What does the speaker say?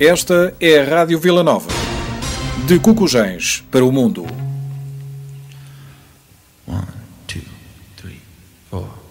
Esta é a Rádio Vila Nova. De Cocujães para o mundo. 1, 2, 3, 4.